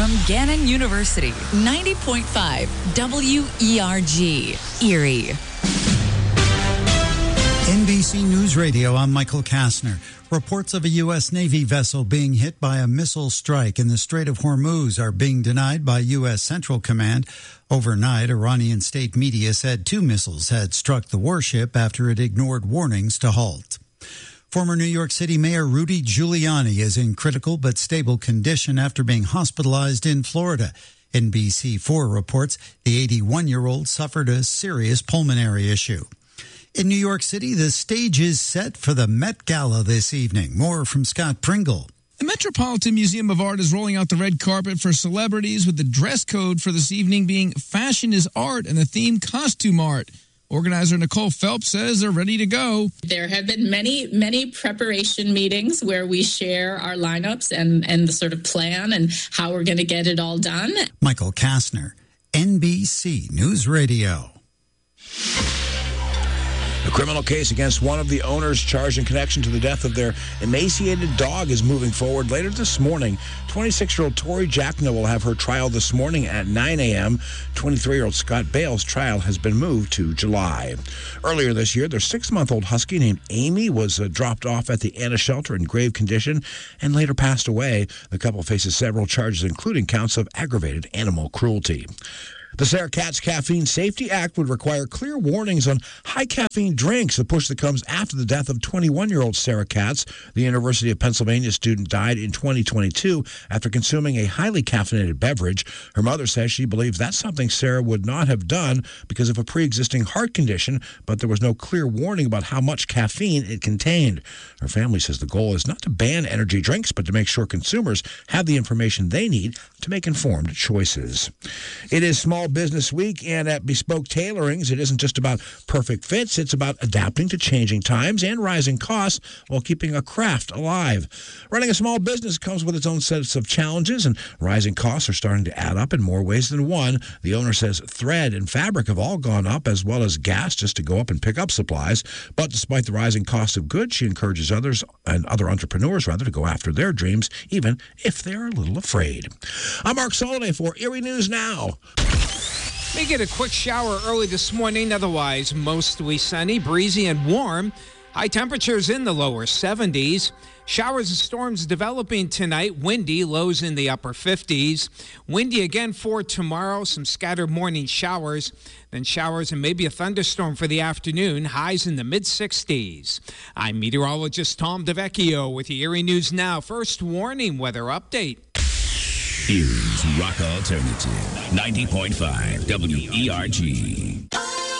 from Gannon University, 90.5 WERG, Erie. NBC News Radio, I'm Michael Kastner. Reports of a U.S. Navy vessel being hit by a missile strike in the Strait of Hormuz are being denied by U.S. Central Command. Overnight, Iranian state media said 2 missiles had struck the warship after it ignored warnings to halt. Former New York City Mayor Rudy Giuliani is in critical but stable condition after being hospitalized in Florida. NBC4 reports the 81-year-old suffered a serious pulmonary issue. In New York City, the stage is set for the Met Gala this evening. More from Scott Pringle. The Metropolitan Museum of Art is rolling out the red carpet for celebrities, with the dress code for this evening being Fashion is Art and the theme Costume Art. Organizer Nicole Phelps says they're ready to go. There have been many preparation meetings where we share our lineups and the sort of plan and how we're going to get it all done. Michael Kastner, NBC News Radio. A criminal case against one of the owners charged in connection to the death of their emaciated dog is moving forward later this morning. 26-year-old Tori Jackno will have her trial this morning at 9 a.m. 23-year-old Scott Bale's trial has been moved to July. Earlier this year, their 6-month-old husky named Amy was dropped off at the Anna shelter in grave condition and later passed away. The couple faces several charges, including counts of aggravated animal cruelty. The Sarah Katz Caffeine Safety Act would require clear warnings on high-caffeine drinks, a push that comes after the death of 21-year-old Sarah Katz. The University of Pennsylvania student died in 2022 after consuming a highly caffeinated beverage. Her mother says she believes that's something Sarah would not have done because of a pre-existing heart condition, but there was no clear warning about how much caffeine it contained. Her family says the goal is not to ban energy drinks, but to make sure consumers have the information they need to make informed choices. It is Small Business Week, and at Bespoke Tailorings, it isn't just about perfect fits. It's about adapting to changing times and rising costs while keeping a craft alive. Running a small business comes with its own sets of challenges, and rising costs are starting to add up in more ways than one. The owner says thread and fabric have all gone up, as well as gas just to go up and pick up supplies. But despite the rising cost of goods, she encourages others and other entrepreneurs, rather, to go after their dreams, even if they're a little afraid. I'm Mark Soliday for Erie News Now. May get a quick shower early this morning, otherwise mostly sunny, breezy, and warm. High temperatures in the lower 70s. Showers and storms developing tonight. Windy, lows in the upper 50s. Windy again for tomorrow. Some scattered morning showers. Then showers and maybe a thunderstorm for the afternoon. Highs in the mid-60s. I'm meteorologist Tom DeVecchio with the Erie News Now. First warning weather update. Erie's Rock Alternative, 90.5 WERG.